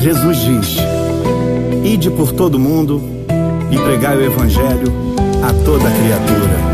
Jesus diz: ide por todo mundo e pregai o evangelho a toda criatura.